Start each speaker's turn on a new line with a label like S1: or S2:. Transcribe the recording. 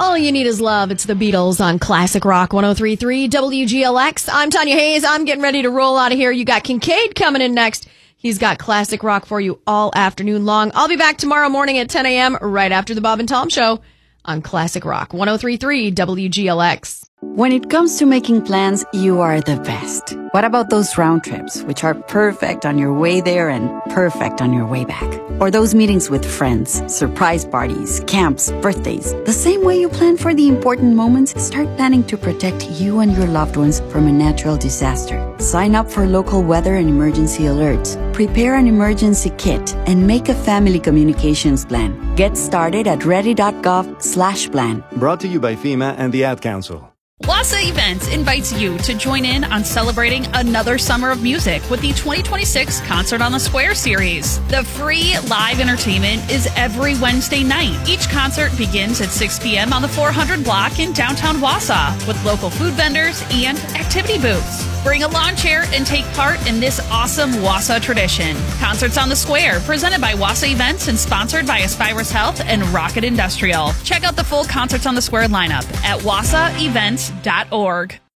S1: All you need is love. It's the Beatles on Classic Rock 103.3 WGLX. I'm Tanya Hayes. I'm getting ready to roll out of here. You got Kincaid coming in next. He's got classic rock for you all afternoon long. I'll be back tomorrow morning at 10 a.m. right after the Bob and Tom Show on Classic Rock 103.3 WGLX.
S2: When it comes to making plans, you are the best. What about those round trips, which are perfect on your way there and perfect on your way back? Or those meetings with friends, surprise parties, camps, birthdays. The same way you plan for the important moments, start planning to protect you and your loved ones from a natural disaster. Sign up for local weather and emergency alerts. Prepare an emergency kit and make a family communications plan. Get started at ready.gov/plan.
S3: Brought to you by FEMA and the Ad Council.
S4: Wassa Events invites you to join in on celebrating another summer of music with the 2026 Concert on the Square series. The free live entertainment is every Wednesday night. Each concert begins at 6 p.m. on the 400 block in downtown Wassa with local food vendors and activity booths. Bring a lawn chair and take part in this awesome Wassa tradition. Concerts on the Square, presented by Wassa Events and sponsored by Aspirus Health and Rocket Industrial. Check out the full Concerts on the Square lineup at wassaevents.org.